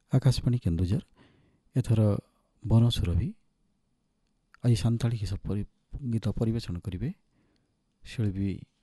ଆକାଶବାଣୀ କେନ୍ଦୁଝର। ଏଥର ବନସୁରଭି ଆଜି ସାନ୍ତାଳୀ ଗୀତ ପରିବେଷଣ କରିବେ ଶିଳ୍ପୀ